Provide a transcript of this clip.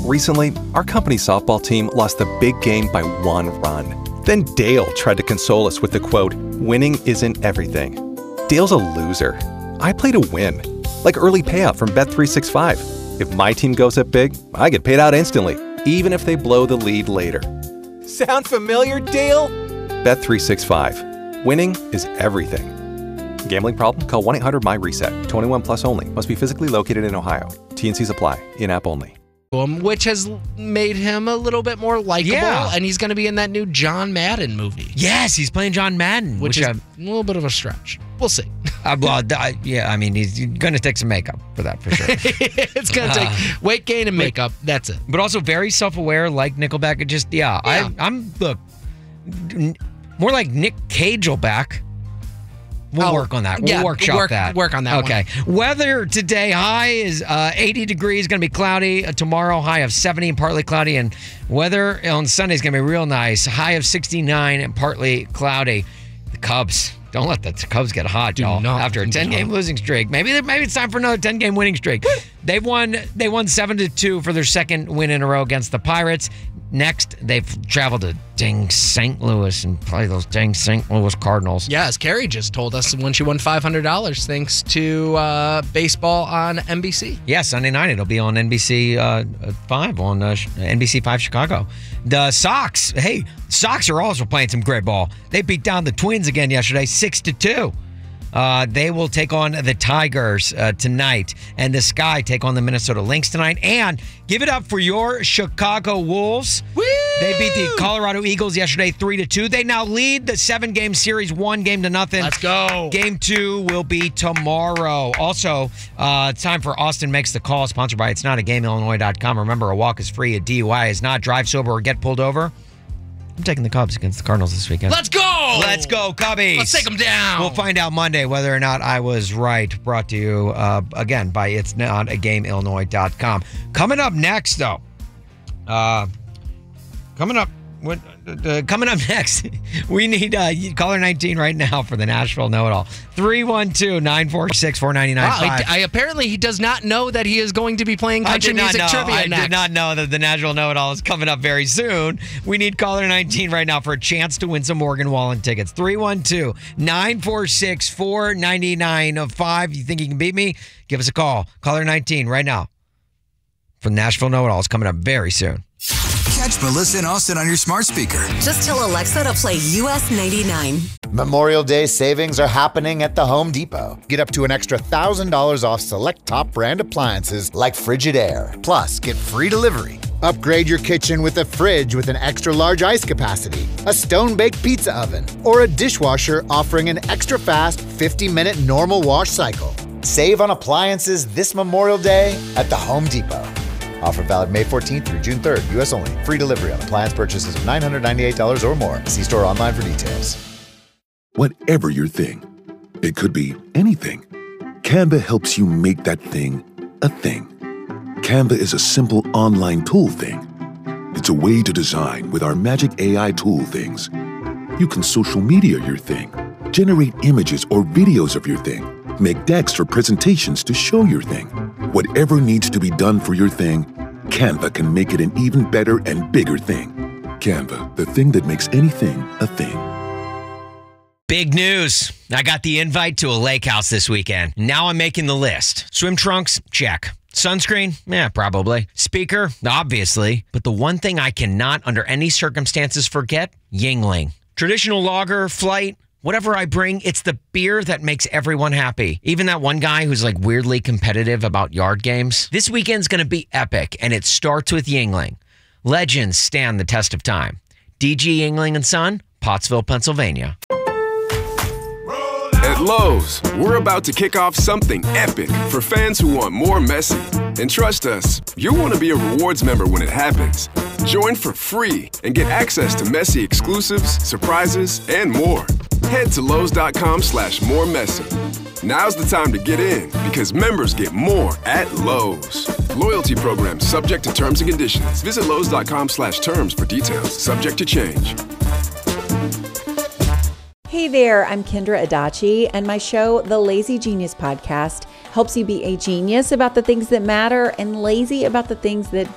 Recently, our company's softball team lost the big game by 1 run. Then Dale tried to console us with the quote, "Winning isn't everything." Dale's a loser. I play to win. Like early payout from Bet365. If my team goes up big, I get paid out instantly, even if they blow the lead later. Sound familiar, Dale? Bet365. Winning is everything. Gambling problem? Call 1-800-MY-RESET. 21 plus only. Must be physically located in Ohio. T&Cs apply. In-app only. Which has made him a little bit more likable, and he's going to be in that new John Madden movie. Yes, he's playing John Madden, which is a little bit of a stretch. We'll see. He's going to take some makeup for that, for sure. It's going to take weight gain and makeup. That's it. But also very self-aware, like Nickelback. I'm more like Nick Cage'll-back. We'll work on that. We'll workshop that. Work on that. Okay. Weather today, high is 80 degrees, going to be cloudy. Tomorrow, high of 70 and partly cloudy. And weather on Sunday is going to be real nice. High of 69 and partly cloudy. The Cubs. Don't let the Cubs get hot, y'all. After a 10-game losing streak. Maybe it's time for another 10-game winning streak. They won 7-2 for their second win in a row against the Pirates. Next, they've traveled to St. Louis and play those St. Louis Cardinals. Yeah, as Carrie just told us when she won $500 thanks to baseball on NBC. Yeah, Sunday night it'll be on NBC 5 on NBC 5 Chicago. The Sox are also playing some great ball. They beat down the Twins again yesterday, 6-2. They will take on the Tigers tonight, and the Sky take on the Minnesota Lynx tonight. And give it up for your Chicago Wolves. Woo! They beat the Colorado Eagles yesterday 3-2. They now lead the 7-game series 1-0. Let's go. Game 2 will be tomorrow. Also, it's time for Austin Makes the Call, sponsored by It'sNotAGameIllinois.com. Remember, a walk is free, a DUI is not. Drive sober or get pulled over. I'm taking the Cubs against the Cardinals this weekend. Let's go! Let's go, Cubbies! Let's take them down! We'll find out Monday whether or not I was right. Brought to you, again, by It'sNotAGameIllinois.com. Coming up next, though. Coming up next, we need caller 19 right now for the Nashville Know-It-All. 312-946-4995. Wow, apparently he does not know that he is going to be playing country music trivia next. I did not know that the Nashville Know-It-All is coming up very soon. We need caller 19 right now for a chance to win some Morgan Wallen tickets. 312-946-4995. You think you can beat me? Give us a call. Caller 19 right now from Nashville Know-It-All is coming up very soon. Catch Melissa and Austin on your smart speaker. Just tell Alexa to play US 99. Memorial Day savings are happening at the Home Depot. Get up to an extra $1,000 off select top brand appliances like Frigidaire. Plus, get free delivery. Upgrade your kitchen with a fridge with an extra large ice capacity, a stone-baked pizza oven, or a dishwasher offering an extra fast 50-minute normal wash cycle. Save on appliances this Memorial Day at the Home Depot. Offer valid May 14th through June 3rd. U.S. only. Free delivery on appliance purchases of $998 or more. See store online for details. Whatever your thing, it could be anything. Canva helps you make that thing a thing. Canva is a simple online tool thing. It's a way to design with our magic AI tool things. You can social media your thing, generate images or videos of your thing, make decks for presentations to show your thing. Whatever needs to be done for your thing, Canva can make it an even better and bigger thing. Canva, the thing that makes anything a thing. Big news. I got the invite to a lake house this weekend. Now I'm making the list. Swim trunks? Check. Sunscreen? Yeah, probably. Speaker? Obviously. But the one thing I cannot, under any circumstances, forget? Yuengling. Traditional lager, flight, whatever I bring, it's the beer that makes everyone happy. Even that one guy who's like weirdly competitive about yard games. This weekend's going to be epic, and it starts with Yuengling. Legends stand the test of time. DG Yuengling & Son, Pottsville, Pennsylvania. At Lowe's, we're about to kick off something epic for fans who want more Messi. And trust us, you'll want to be a rewards member when it happens. Join for free and get access to Messi exclusives, surprises, and more. Head to Lowe's.com/moremessy. Now's the time to get in because members get more at Lowe's. Loyalty program subject to terms and conditions. Visit Lowe's.com/terms for details. Subject to change. Hey there, I'm Kendra Adachi, and my show, The Lazy Genius Podcast, helps you be a genius about the things that matter and lazy about the things that